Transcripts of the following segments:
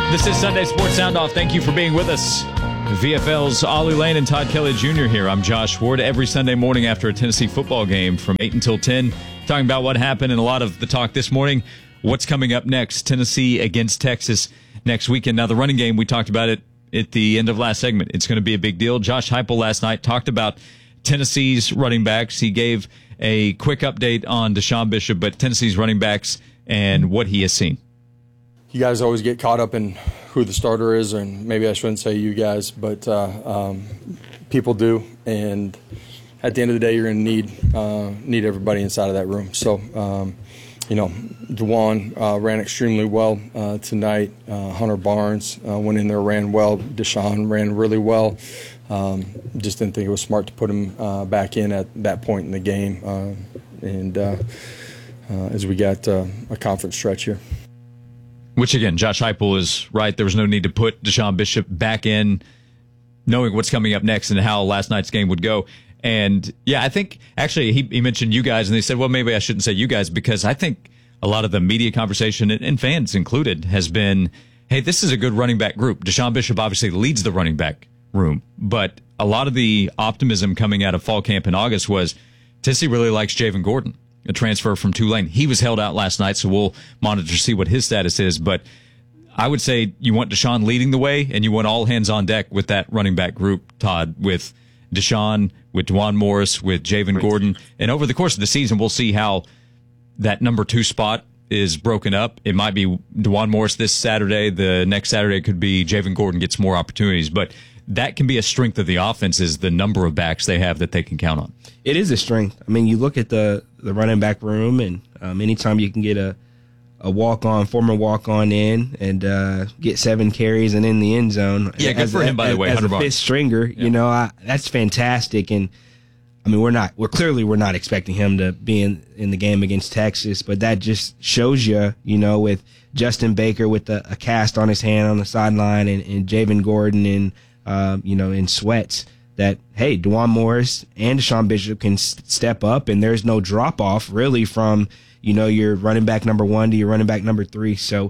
This is Sunday Sports Sound Off. Thank you for being with us. VFL's Ollie Lane and Todd Kelly Jr. here. I'm Josh Ward. Every Sunday morning after a Tennessee football game from 8 until 10, talking about what happened and a lot of the talk this morning. What's coming up next? Tennessee against Texas next weekend. Now, the running game, we talked about it at the end of last segment. It's going to be a big deal. Josh Heupel last night talked about Tennessee's running backs. He gave a quick update on Deshaun Bishop, but Tennessee's running backs and what he has seen. You guys always get caught up in who the starter is, and maybe I shouldn't say you guys, but people do. And at the end of the day, you're going to need everybody inside of that room. So, Dewan ran extremely well tonight. Hunter Barnes went in there, ran well. Deshaun ran really well. Just didn't think it was smart to put him back in at that point in the game. As we got a conference stretch here. Which, again, Josh Heupel is right. There was no need to put Deshaun Bishop back in, knowing what's coming up next and how last night's game would go. And, yeah, I think, actually, he mentioned you guys, and they said, well, maybe I shouldn't say you guys, because I think a lot of the media conversation, and fans included, has been, hey, this is a good running back group. Deshaun Bishop obviously leads the running back room, but a lot of the optimism coming out of fall camp in August was Tennessee really likes Javen Gordon, a transfer from Tulane. He was held out last night, so we'll monitor to see what his status is. But I would say you want Deshaun leading the way, and you want all hands on deck with that running back group, Todd, with Deshaun, with Dwan Morris, with Javen Gordon. And over the course of the season, we'll see how that number 2 spot is broken up. It might be Dwan Morris this Saturday. The next Saturday could be Javen Gordon gets more opportunities. But that can be a strength of the offense, is the number of backs they have that they can count on. It is a strength. I mean, you look at the running back room, and anytime you can get a former walk-on in and get 7 carries and in the end zone. Yeah, good for him, by the way. As a fifth stringer, yeah. That's fantastic. And I mean, we're not expecting him to be in the game against Texas, but that just shows you, with Justin Baker with a cast on his hand on the sideline and Javen Gordon in sweats, that, hey, Dwan Morris and Deshaun Bishop can step up, and there's no drop-off really from, your running back number 1 to your running back number 3. So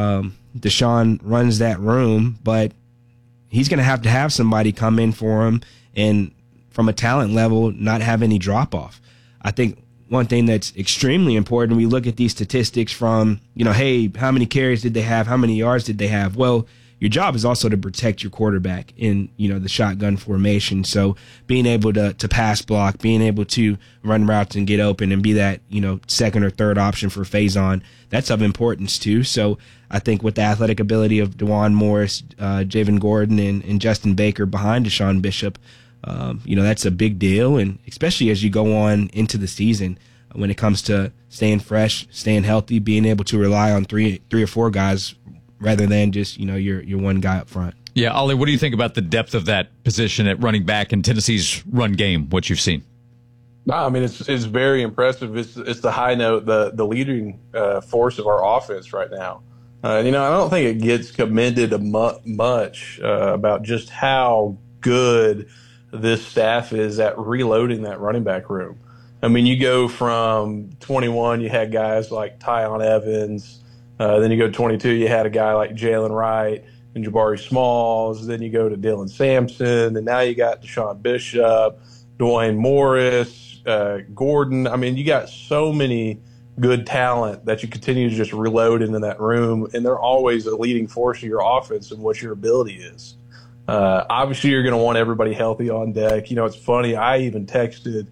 Deshaun runs that room, but he's going to have somebody come in for him and from a talent level not have any drop-off. I think one thing that's extremely important, we look at these statistics from, hey, how many carries did they have? How many yards did they have? Well, your job is also to protect your quarterback in, the shotgun formation. So being able to pass block, being able to run routes and get open and be that, second or third option for Faison, that's of importance too. So I think with the athletic ability of Dwan Morris, Javen Gordon, and Justin Baker behind Deshaun Bishop, that's a big deal. And especially as you go on into the season, when it comes to staying fresh, staying healthy, being able to rely on three or four guys rather than just, your one guy up front. Yeah, Ollie, what do you think about the depth of that position at running back in Tennessee's run game, what you've seen? No, I mean, it's very impressive. It's the high note, the leading force of our offense right now. I don't think it gets commended much about just how good this staff is at reloading that running back room. I mean, you go from 21, you had guys like Tyon Evans. Then you go to 22, you had a guy like Jalen Wright and Jabari Smalls. Then you go to Dylan Sampson. And now you got Deshaun Bishop, Dwayne Morris, Gordon. I mean, you got so many good talent that you continue to just reload into that room. And they're always a leading force of your offense and what your ability is. Obviously, you're going to want everybody healthy on deck. It's funny. I even texted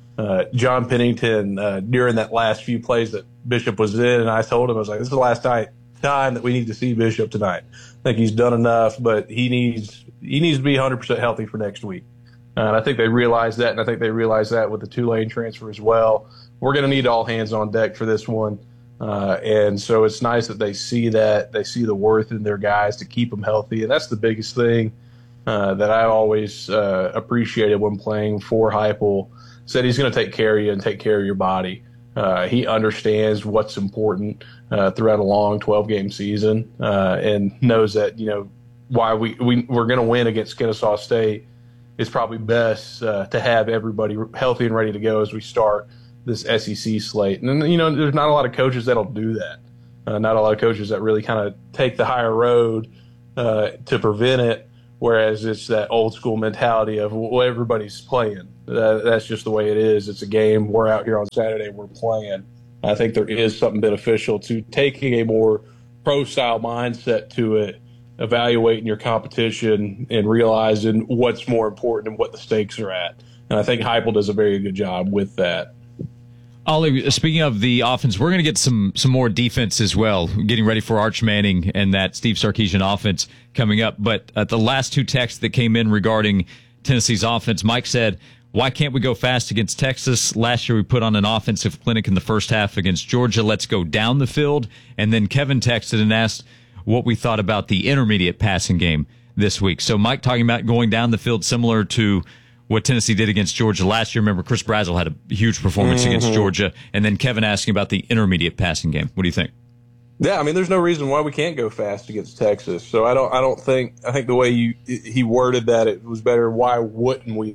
John Pennington during that last few plays that Bishop was in, and I told him, I was like, this is the last time that we need to see Bishop tonight. I think he's done enough, but he needs to be 100% healthy for next week. And I think they realize that, and I think they realize that with the Tulane transfer as well. We're going to need all hands on deck for this one. And so it's nice that they see the worth in their guys to keep them healthy. And that's the biggest thing that I always appreciated when playing for Heupel. Said he's going to take care of you and take care of your body. He understands what's important throughout a long 12-game season and knows that, why we're going to win against Kennesaw State. It's probably best to have everybody healthy and ready to go as we start this SEC slate. And, there's not a lot of coaches that'll do that. Not a lot of coaches that really kind of take the higher road to prevent it, whereas it's that old school mentality of, well, everybody's playing. That's just the way it is. It's a game. We're out here on Saturday. We're playing. I think there is something beneficial to taking a more pro-style mindset to it, evaluating your competition and realizing what's more important and what the stakes are at. And I think Heupel does a very good job with that. Ollie, speaking of the offense, we're going to get some more defense as well, getting ready for Arch Manning and that Steve Sarkisian offense coming up. But the last two texts that came in regarding Tennessee's offense, Mike said, why can't we go fast against Texas? Last year we put on an offensive clinic in the first half against Georgia. Let's go down the field. And then Kevin texted and asked what we thought about the intermediate passing game this week. So Mike talking about going down the field similar to what Tennessee did against Georgia last year. Remember, Chris Brazzell had a huge performance against Georgia. And then Kevin asking about the intermediate passing game. What do you think? Yeah, I mean, there's no reason why we can't go fast against Texas. So I think the way he worded that, it was better. Why wouldn't we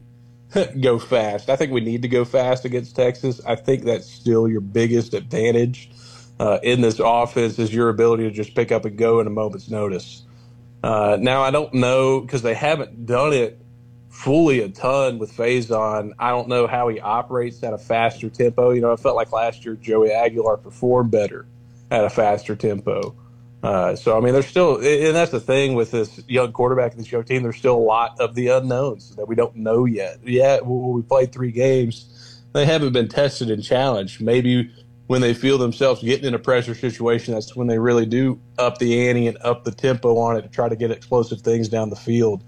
go fast? I think we need to go fast against Texas. I think that's still your biggest advantage in this offense is your ability to just pick up and go in a moment's notice. Now, I don't know, because they haven't done it fully a ton with Faison. I don't know how he operates at a faster tempo. You know, I felt like last year Joey Aguilar performed better at a faster tempo. So, I mean, there's still – and that's the thing with this young quarterback and this young team. There's still a lot of the unknowns that we don't know yet. Yeah, we played 3 games. They haven't been tested and challenged. Maybe when they feel themselves getting in a pressure situation, that's when they really do up the ante and up the tempo on it to try to get explosive things down the field.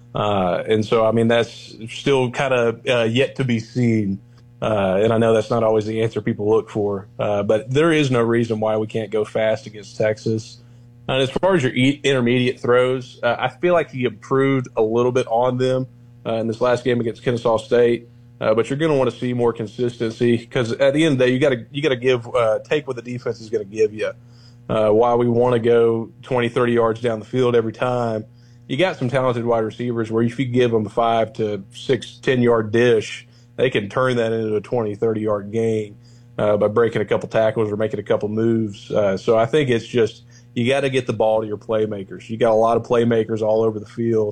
And so, I mean, that's still kind of yet to be seen. And I know that's not always the answer people look for. But there is no reason why we can't go fast against Texas. And as far as your intermediate throws, I feel like he improved a little bit on them in this last game against Kennesaw State. But you're going to want to see more consistency because at the end of the day, you got to give take what the defense is going to give you. While we want to go 20, 30 yards down the field every time, you got some talented wide receivers where if you give them a 5 to 6, 10-yard dish, they can turn that into a 20, 30-yard gain by breaking a couple tackles or making a couple moves. So I think it's just you got to get the ball to your playmakers. You got a lot of playmakers all over the field.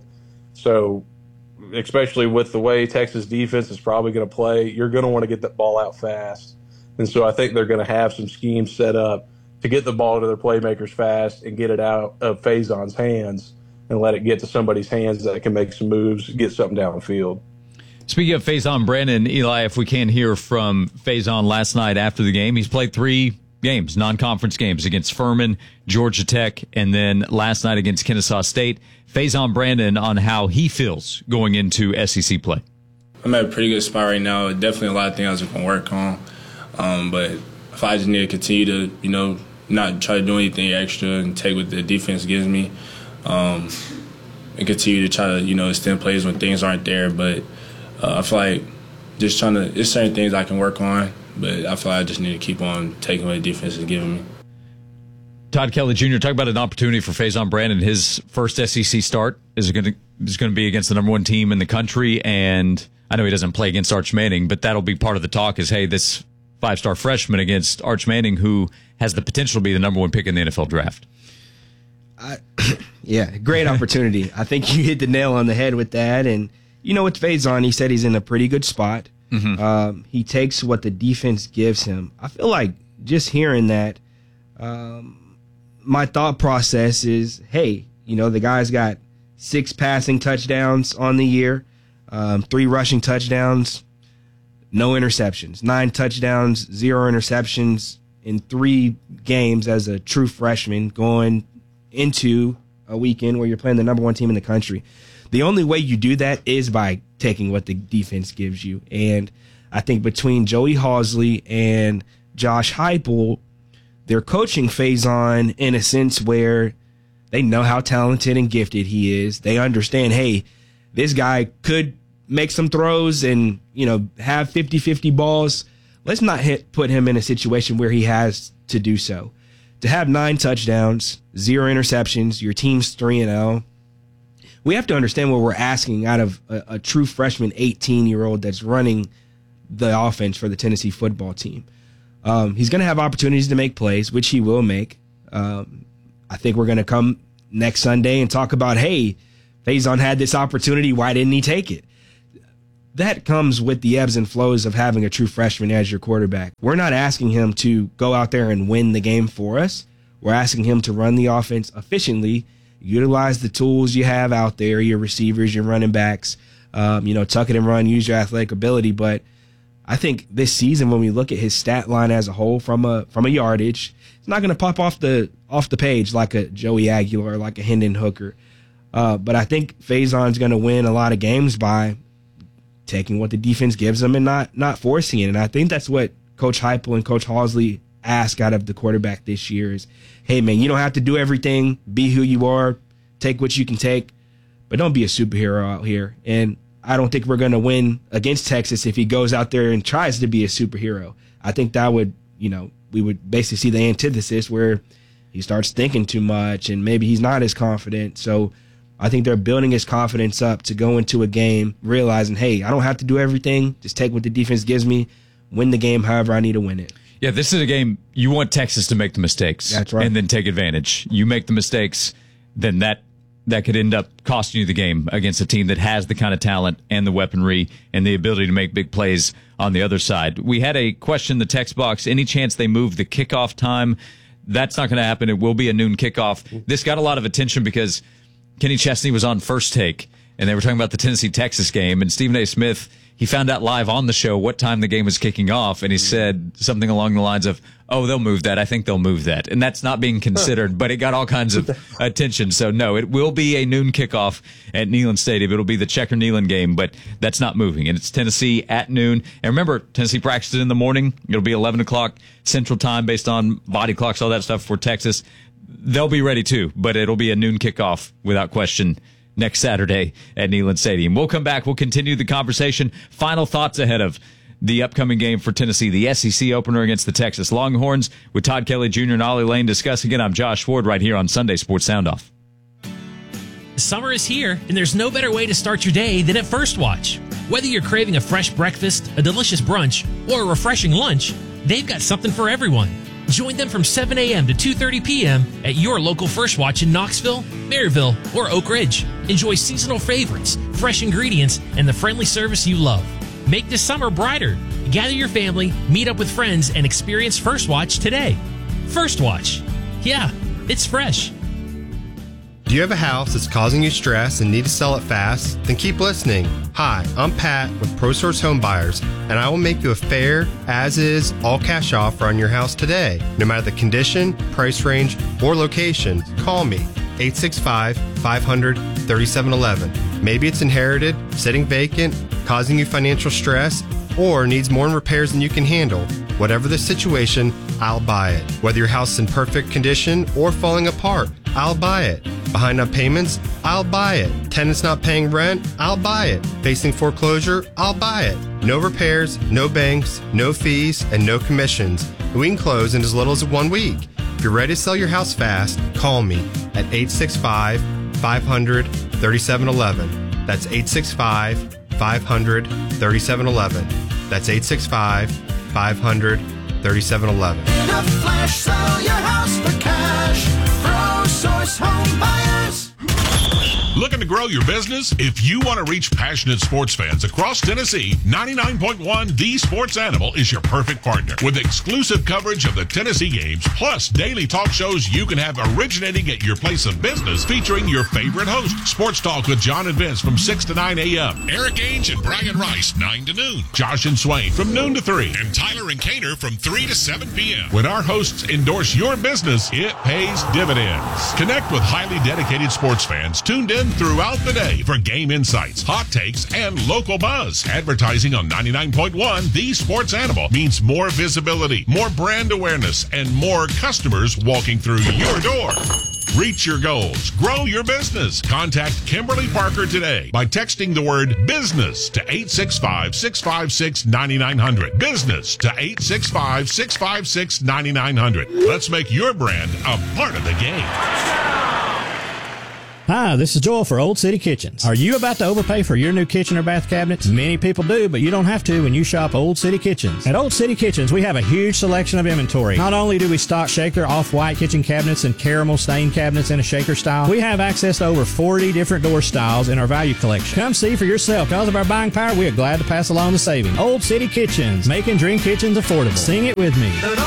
So especially with the way Texas defense is probably going to play, you're going to want to get that ball out fast. And so I think they're going to have some schemes set up to get the ball to their playmakers fast and get it out of Faison's hands and let it get to somebody's hands that can make some moves, get something downfield. Speaking of Faison Brandon, Eli, if we can hear from Faison last night after the game, he's played 3 games, non-conference games against Furman, Georgia Tech, and then last night against Kennesaw State. Faison Brandon on how he feels going into SEC play. I'm at a pretty good spot right now. Definitely a lot of things I can work on. But if I just need to continue to, not try to do anything extra and take what the defense gives me, and continue to try to, extend plays when things aren't there. But I feel like just there's certain things I can work on, but I feel like I just need to keep on taking what the defense is giving me. Todd Kelly Jr., talk about an opportunity for Faison Brandon. His first SEC start is going to be against the number 1 team in the country, and I know he doesn't play against Arch Manning, but that'll be part of the talk is, hey, this 5-star freshman against Arch Manning, who has the potential to be the number 1 pick in the NFL draft. Yeah, great opportunity. I think you hit the nail on the head with that. And, with Faison, he said he's in a pretty good spot. Mm-hmm. He takes what the defense gives him. I feel like just hearing that, my thought process is, hey, the guy's got 6 passing touchdowns on the year, 3 rushing touchdowns, no interceptions, 9 touchdowns, 0 interceptions in 3 games as a true freshman going into a weekend where you're playing the number 1 team in the country. The only way you do that is by taking what the defense gives you. And I think between Joey Halzle and Josh Heupel, they're coaching Faison in a sense where they know how talented and gifted he is. They understand, hey, this guy could make some throws and, have 50-50 balls. Let's not put him in a situation where he has to do so. To have 9 touchdowns, 0 interceptions, your team's 3-0. We have to understand what we're asking out of a true freshman 18-year-old that's running the offense for the Tennessee football team. He's going to have opportunities to make plays, which he will make. I think we're going to come next Sunday and talk about, hey, Faison had this opportunity. Why didn't he take it? That comes with the ebbs and flows of having a true freshman as your quarterback. We're not asking him to go out there and win the game for us. We're asking him to run the offense efficiently, utilize the tools you have out there, your receivers, your running backs, tuck it and run, use your athletic ability. But I think this season, when we look at his stat line as a whole from a yardage, it's not going to pop off the page like a Joey Aguilar or like a Hendon Hooker. But I think Faison's going to win a lot of games by taking what the defense gives him and not forcing it. And I think that's what Coach Heupel and Coach Halsley ask out of the quarterback this year is, hey, man, you don't have to do everything. Be who you are. Take what you can take. But don't be a superhero out here. And I don't think we're going to win against Texas if he goes out there and tries to be a superhero. I think that would, we would basically see the antithesis where he starts thinking too much and maybe he's not as confident. So I think they're building his confidence up to go into a game realizing, hey, I don't have to do everything. Just take what the defense gives me, win the game however I need to win it. Yeah, this is a game you want Texas to make the mistakes. That's right. And then take advantage. You make the mistakes, then that could end up costing you the game against a team that has the kind of talent and the weaponry and the ability to make big plays on the other side. We had a question in the text box. Any chance they move the kickoff time? That's not going to happen. It will be a noon kickoff. This got a lot of attention because Kenny Chesney was on First Take, and they were talking about the Tennessee-Texas game, and Stephen A. Smith, he found out live on the show what time the game was kicking off, and he said something along the lines of, oh, they'll move that. I think they'll move that. And that's not being considered, but it got all kinds of attention. So, no, it will be a noon kickoff at Neyland Stadium. It'll be the Checker Neyland game, but that's not moving. And it's Tennessee at noon. And remember, Tennessee practices in the morning. It'll be 11 o'clock Central Time based on body clocks, all that stuff for Texas. They'll be ready, too, but it'll be a noon kickoff without question next Saturday at Neyland Stadium. We'll come back. We'll continue the conversation. Final thoughts ahead of the upcoming game for Tennessee, the SEC opener against the Texas Longhorns, with Todd Kelly Jr. and Ollie Lane discussing it. I'm Josh Ford right here on Sunday Sports Soundoff. Summer is here, and there's no better way to start your day than at First Watch. Whether you're craving a fresh breakfast, a delicious brunch, or a refreshing lunch, they've got something for everyone. Join them from 7 a.m. to 2:30 p.m. at your local First Watch in Knoxville, Maryville, or Oak Ridge. Enjoy seasonal favorites, fresh ingredients, and the friendly service you love. Make this summer brighter. Gather your family, meet up with friends, and experience First Watch today. First Watch. Yeah, it's fresh. Do you have a house that's causing you stress and need to sell it fast? Then keep listening. Hi, I'm Pat with ProSource Home Buyers, and I will make you a fair, as-is, all-cash offer on your house today. No matter the condition, price range, or location, call me, 865-500-3711. Maybe it's inherited, sitting vacant, causing you financial stress, or needs more in repairs than you can handle. Whatever the situation, I'll buy it. Whether your house is in perfect condition or falling apart, I'll buy it. Behind on payments, I'll buy it. Tenants not paying rent, I'll buy it. Facing foreclosure, I'll buy it. No repairs, no banks, no fees, and no commissions. We can close in as little as 1 week. If you're ready to sell your house fast, call me at 865-500-3711. That's 865-500-3711. That's 865-500-3711. In a flash, sell your house for cash. ProSource Home Buyers. Looking to grow your business? If you want to reach passionate sports fans across Tennessee, 99.1 The Sports Animal is your perfect partner. With exclusive coverage of the Tennessee games, plus daily talk shows you can have originating at your place of business, featuring your favorite host. Sports Talk with John and Vince from 6 to 9 a.m. Eric Ainge and Brian Rice, 9 to noon. Josh and Swain from noon to 3. And Tyler and Kaner from 3 to 7 p.m. When our hosts endorse your business, it pays dividends. Connect with highly dedicated sports fans tuned in throughout the day for game insights, hot takes, and local buzz. Advertising on 99.1 The Sports Animal means more visibility, more brand awareness, and more customers walking through your door. Reach your goals. Grow your business. Contact Kimberly Parker today by texting the word BUSINESS to 865-656-9900. Business to 865-656-9900. Let's make your brand a part of the game. Hi, this is Joel for Old City Kitchens. Are you about to overpay for your new kitchen or bath cabinets? Many people do, but you don't have to when you shop Old City Kitchens. At Old City Kitchens, we have a huge selection of inventory. Not only do we stock Shaker off-white kitchen cabinets and caramel stained cabinets in a Shaker style, we have access to over 40 different door styles in our value collection. Come see for yourself. Because of our buying power, we are glad to pass along the savings. Old City Kitchens, making dream kitchens affordable. Sing it with me.